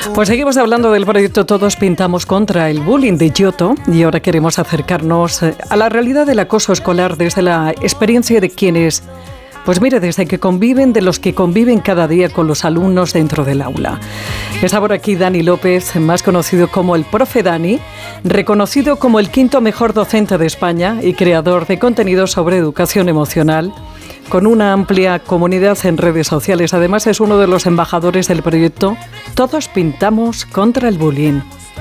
Pues seguimos hablando del proyecto Todos Pintamos contra el bullying de Giotto y ahora queremos acercarnos a la realidad del acoso escolar desde la experiencia de quienes, pues mire, desde que conviven, de los que conviven cada día con los alumnos dentro del aula. Está por aquí Dani López, más conocido como el Profe Dani, reconocido como el quinto mejor docente de España y creador de contenidos sobre educación emocional, con una amplia comunidad en redes sociales. Además, es uno de los embajadores del proyecto Todos Pintamos contra el bullying.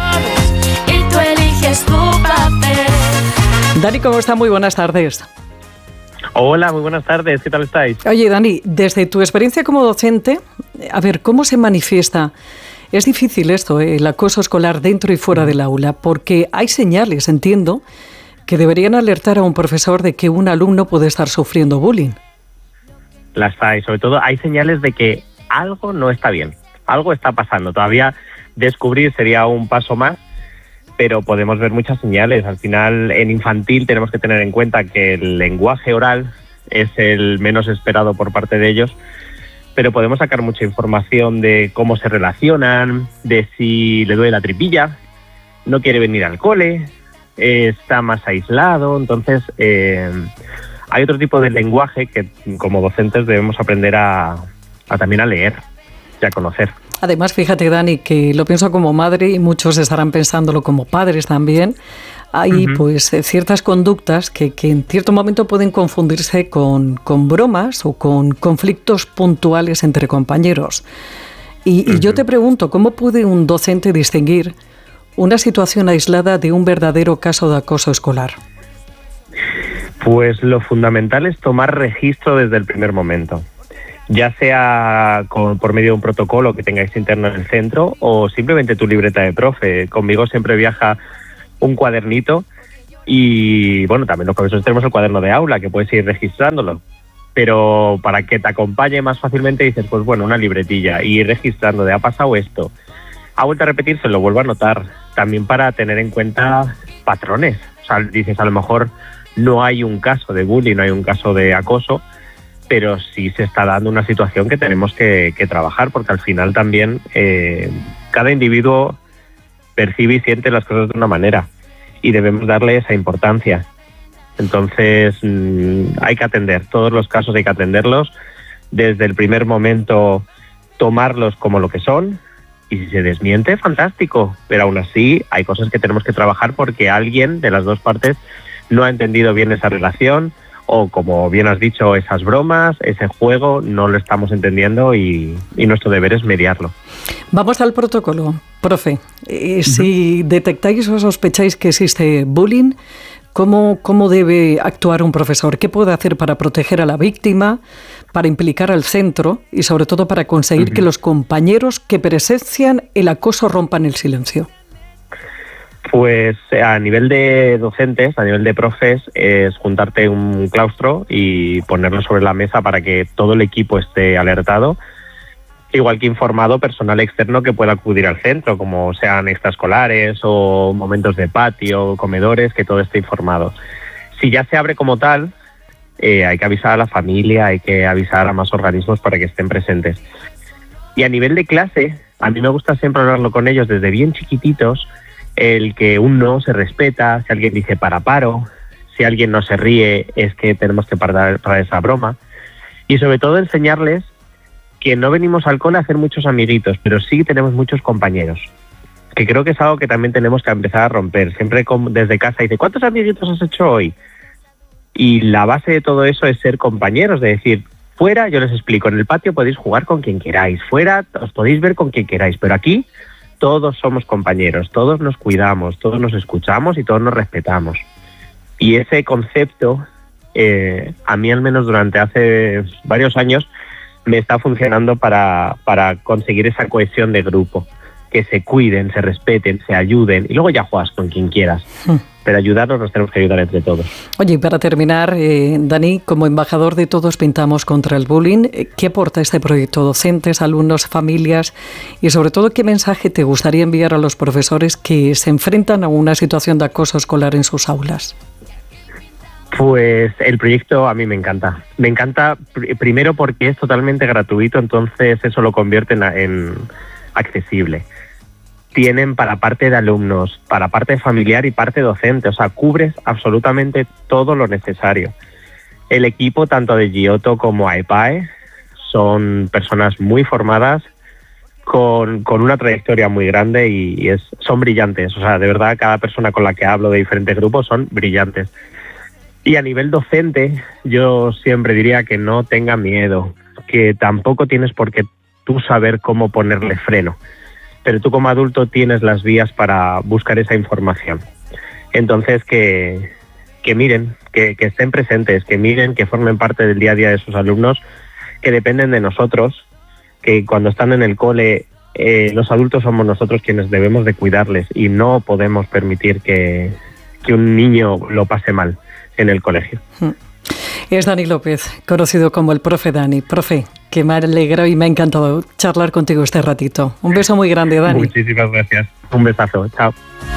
Dani, ¿cómo está? Muy buenas tardes. Hola, muy buenas tardes. ¿Qué tal estáis? Oye, Dani, desde tu experiencia como docente, a ver, ¿cómo se manifiesta? Es difícil esto, el acoso escolar dentro y fuera del aula, porque hay señales, entiendo, que deberían alertar a un profesor de que un alumno puede estar sufriendo bullying. Las hay, sobre todo hay señales de que algo no está bien, algo está pasando. Todavía descubrir sería un paso más, pero podemos ver muchas señales. Al final, en infantil tenemos que tener en cuenta que el lenguaje oral es el menos esperado por parte de ellos, pero podemos sacar mucha información de cómo se relacionan, de si le duele la tripilla, no quiere venir al cole, está más aislado. Entonces, hay otro tipo de lenguaje que como docentes debemos aprender a también a leer y a conocer. Además, fíjate, Dani, que lo pienso como madre y muchos estarán pensándolo como padres también. Hay pues ciertas conductas que en cierto momento pueden confundirse con bromas o con conflictos puntuales entre compañeros. Y yo te pregunto, ¿cómo puede un docente distinguir una situación aislada de un verdadero caso de acoso escolar? Pues lo fundamental es tomar registro desde el primer momento, ya sea por medio de un protocolo que tengáis interno en el centro o simplemente tu libreta de profe. Conmigo siempre viaja un cuadernito y, bueno, también los profesores tenemos el cuaderno de aula que puedes ir registrándolo, pero para que te acompañe más fácilmente dices, pues bueno, una libretilla y ir registrando de ha pasado esto, ha vuelto a repetirse, lo vuelvo a anotar, también para tener en cuenta patrones. O sea, dices, a lo mejor no hay un caso de bullying, no hay un caso de acoso, pero sí se está dando una situación que tenemos que trabajar, porque al final también cada individuo percibe y siente las cosas de una manera y debemos darle esa importancia. Entonces hay que atender, todos los casos hay que atenderlos, desde el primer momento tomarlos como lo que son, y si se desmiente, fantástico, pero aún así hay cosas que tenemos que trabajar porque alguien de las dos partes no ha entendido bien esa relación o, como bien has dicho, esas bromas, ese juego, no lo estamos entendiendo y nuestro deber es mediarlo. Vamos al protocolo, profe. Si detectáis o sospecháis que existe bullying, ¿cómo debe actuar un profesor? ¿Qué puede hacer para proteger a la víctima, para implicar al centro y sobre todo para conseguir que los compañeros que presencian el acoso rompan el silencio? Pues a nivel de docentes, a nivel de profes, es juntarte un claustro y ponerlo sobre la mesa para que todo el equipo esté alertado, igual que informado personal externo que pueda acudir al centro, como sean extraescolares o momentos de patio, comedores, que todo esté informado. Si ya se abre como tal, hay que avisar a la familia, hay que avisar a más organismos para que estén presentes. Y a nivel de clase, a mí me gusta siempre hablarlo con ellos desde bien chiquititos, el que un no se respeta, si alguien dice paro, si alguien no se ríe es que tenemos que parar para esa broma. Y sobre todo enseñarles que no venimos al cole a hacer muchos amiguitos, pero sí tenemos muchos compañeros, que creo que es algo que también tenemos que empezar a romper. Siempre desde casa dice, ¿cuántos amiguitos has hecho hoy? Y la base de todo eso es ser compañeros, de decir, fuera, yo les explico, en el patio podéis jugar con quien queráis, fuera os podéis ver con quien queráis, pero aquí todos somos compañeros, todos nos cuidamos, todos nos escuchamos y todos nos respetamos. Y ese concepto, a mí al menos durante hace varios años, me está funcionando para conseguir esa cohesión de grupo. Que se cuiden, se respeten, se ayuden y luego ya juegas con quien quieras. Pero ayudarnos nos tenemos que ayudar entre todos. Oye, para terminar, Dani, como embajador de Todos Pintamos contra el bullying, ¿qué aporta este proyecto? Docentes, alumnos, familias y sobre todo, ¿qué mensaje te gustaría enviar a los profesores que se enfrentan a una situación de acoso escolar en sus aulas? Pues el proyecto a mí me encanta. Me encanta primero porque es totalmente gratuito, entonces eso lo convierte en accesible. tienen para parte de alumnos, para parte familiar y parte docente. O sea, cubres absolutamente todo lo necesario. El equipo, tanto de Giotto como AEPAE, son personas muy formadas, con una trayectoria muy grande y son brillantes. O sea, de verdad, cada persona con la que hablo de diferentes grupos son brillantes. Y a nivel docente, yo siempre diría que no tenga miedo, que tampoco tienes por qué tú saber cómo ponerle freno, pero tú como adulto tienes las vías para buscar esa información. Entonces que miren, que estén presentes, que miren, que formen parte del día a día de sus alumnos, que dependen de nosotros, que cuando están en el cole los adultos somos nosotros quienes debemos de cuidarles y no podemos permitir que un niño lo pase mal en el colegio. Es Dani López, conocido como el profe Dani. Profe, que me alegro y me ha encantado charlar contigo este ratito. Un beso muy grande, Dani. Muchísimas gracias. Un besazo. Chao.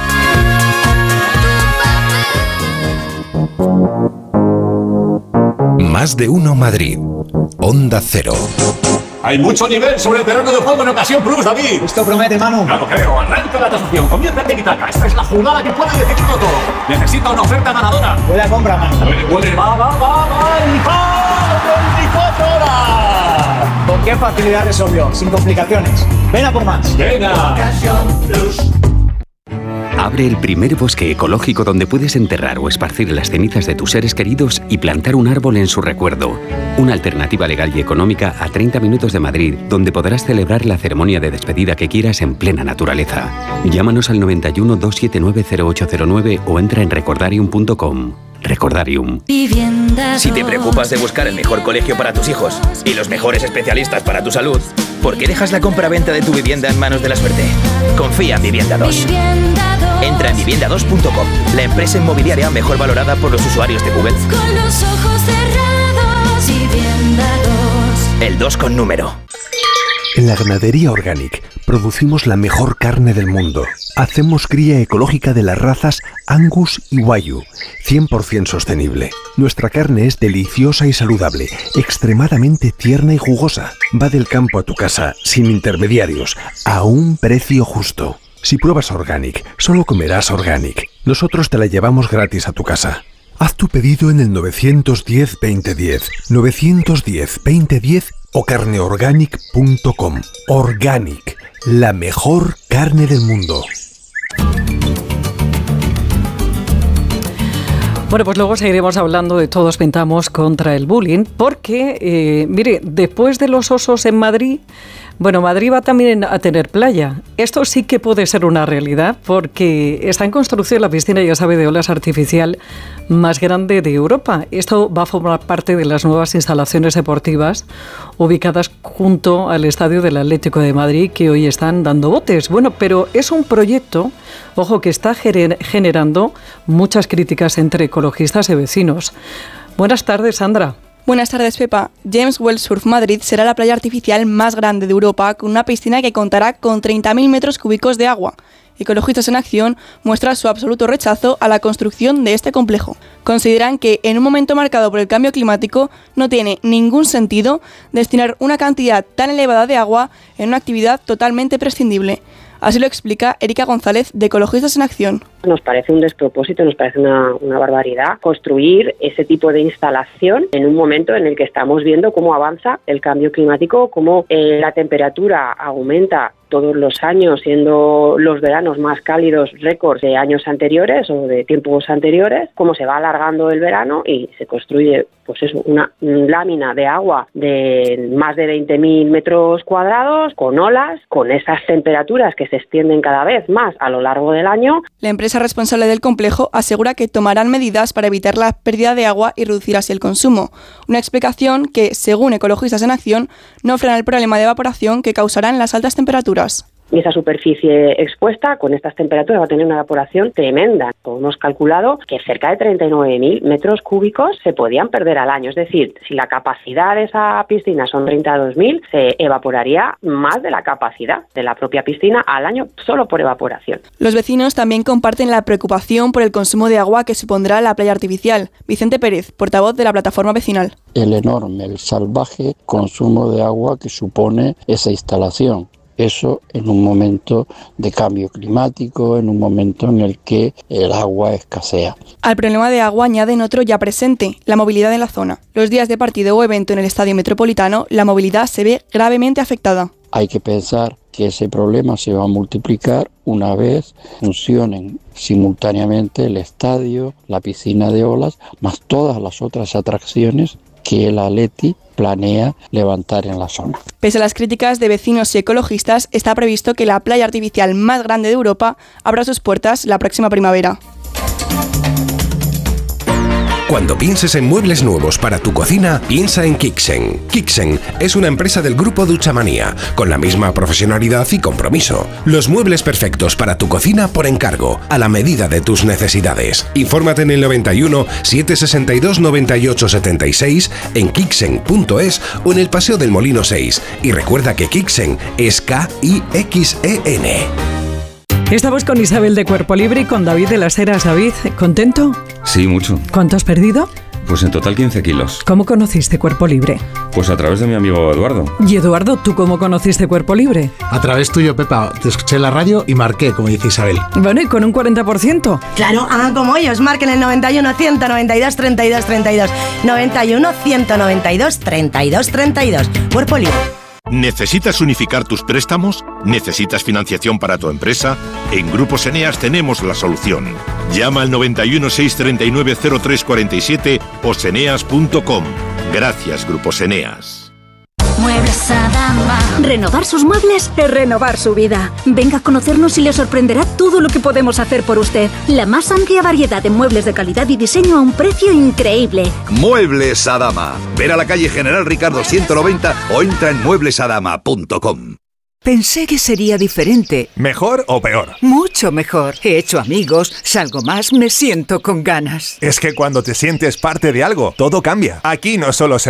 Más de uno Madrid. Onda Cero. Hay mucho nivel sobre el terreno de juego en Ocasión Plus, David. Esto promete, Manu. Claro, creo. Arranca la tasación. Comienza el tiki-taka. Esta es la jugada que puede decidirlo todo. Necesita una oferta ganadora. Buena compra, Manu. Puede. Va. ¡Y 24 horas! ¿Con qué facilidad resolvió? Sin complicaciones. Ven a por más. Venga. Ocasión Plus. Abre el primer bosque ecológico donde puedes enterrar o esparcir las cenizas de tus seres queridos y plantar un árbol en su recuerdo. Una alternativa legal y económica a 30 minutos de Madrid, donde podrás celebrar la ceremonia de despedida que quieras en plena naturaleza. Llámanos al 91 279 0809 o entra en recordarium.com. Recordarium. Si te preocupas de buscar el mejor colegio para tus hijos y los mejores especialistas para tu salud, ¿por qué dejas la compra-venta de tu vivienda en manos de la suerte? Confía en Vivienda 2. Entra en vivienda2.com, la empresa inmobiliaria mejor valorada por los usuarios de Google. Con los ojos cerrados, Vivienda 2. El 2 con número. En la ganadería Organic producimos la mejor carne del mundo. Hacemos cría ecológica de las razas Angus y Wagyu, 100% sostenible. Nuestra carne es deliciosa y saludable, extremadamente tierna y jugosa. Va del campo a tu casa, sin intermediarios, a un precio justo. Si pruebas Organic, solo comerás Organic. Nosotros te la llevamos gratis a tu casa. Haz tu pedido en el 910-2010, 910-2010 o carneorganic.com. Organic, la mejor carne del mundo. Bueno, pues luego seguiremos hablando de Todos Pintamos contra el bullying, porque, mire, después de los osos en Madrid, bueno, Madrid va también a tener playa. Esto sí que puede ser una realidad, porque está en construcción la piscina, ya sabe, de olas artificial más grande de Europa. Esto va a formar parte de las nuevas instalaciones deportivas ubicadas junto al estadio del Atlético de Madrid, que hoy están dando botes. Bueno, pero es un proyecto, ojo, que está generando muchas críticas entre ecologistas y vecinos. Buenas tardes, Sandra. Buenas tardes, Pepa. James Well Surf Madrid será la playa artificial más grande de Europa, con una piscina que contará con 30.000 metros cúbicos de agua. Ecologistas en Acción muestran su absoluto rechazo a la construcción de este complejo. Consideran que en un momento marcado por el cambio climático no tiene ningún sentido destinar una cantidad tan elevada de agua en una actividad totalmente prescindible. Así lo explica Erika González, de Ecologistas en Acción. Nos parece un despropósito, nos parece una barbaridad construir ese tipo de instalación en un momento en el que estamos viendo cómo avanza el cambio climático, cómo la temperatura aumenta todos los años, siendo los veranos más cálidos récords de años anteriores o de tiempos anteriores, cómo se va alargando el verano y se construye pues eso, una lámina de agua de más de 20.000 metros cuadrados, con olas, con esas temperaturas que se extienden cada vez más a lo largo del año. La empresa responsable del complejo asegura que tomarán medidas para evitar la pérdida de agua y reducir así el consumo. Una explicación que, según Ecologistas en Acción, no frena el problema de evaporación que causarán las altas temperaturas. Y esa superficie expuesta con estas temperaturas va a tener una evaporación tremenda. Hemos calculado que cerca de 39.000 metros cúbicos se podían perder al año. Es decir, si la capacidad de esa piscina son 32.000, se evaporaría más de la capacidad de la propia piscina al año solo por evaporación. Los vecinos también comparten la preocupación por el consumo de agua que supondrá la playa artificial. Vicente Pérez, portavoz de la plataforma vecinal. El enorme, el salvaje consumo de agua que supone esa instalación. Eso en un momento de cambio climático, en un momento en el que el agua escasea. Al problema de agua añaden otro ya presente, la movilidad en la zona. Los días de partido o evento en el Estadio Metropolitano, la movilidad se ve gravemente afectada. Hay que pensar que ese problema se va a multiplicar una vez funcionen simultáneamente el estadio, la piscina de olas, más todas las otras atracciones que el Athletic planea levantar en la zona. Pese a las críticas de vecinos y ecologistas, está previsto que la playa artificial más grande de Europa abra sus puertas la próxima primavera. Cuando pienses en muebles nuevos para tu cocina, piensa en Kixen. Kixen es una empresa del grupo Duchamanía, con la misma profesionalidad y compromiso. Los muebles perfectos para tu cocina por encargo, a la medida de tus necesidades. Infórmate en el 91 762 98 76, en kixen.es o en el Paseo del Molino 6. Y recuerda que Kixen es K-I-X-E-N. Estamos con Isabel de Cuerpo Libre y con David de las Heras. David, ¿contento? Sí, mucho. ¿Cuánto has perdido? Pues en total 15 kilos. ¿Cómo conociste Cuerpo Libre? Pues a través de mi amigo Eduardo. Y Eduardo, ¿tú cómo conociste Cuerpo Libre? A través tuyo, Pepa. Te escuché en la radio y marqué, como dice Isabel. Bueno, ¿y con un 40%? Claro, hagan como ellos. Marquen el 91 192 32 32. 91 192 32 32. Cuerpo Libre. ¿Necesitas unificar tus préstamos? ¿Necesitas financiación para tu empresa? En Grupos Eneas tenemos la solución. Llama al 91 639 0347 o seneas.com. Gracias, Grupos Eneas. Muebles Adama. Renovar sus muebles es renovar su vida. Venga a conocernos y le sorprenderá todo lo que podemos hacer por usted. La más amplia variedad de muebles de calidad y diseño a un precio increíble. Muebles Adama. Ver a la calle General Ricardo 190 o entra en mueblesadama.com. Pensé que sería diferente. ¿Mejor o peor? Mucho mejor. He hecho amigos, salgo más, me siento con ganas. Es que cuando te sientes parte de algo, todo cambia. Aquí no solo se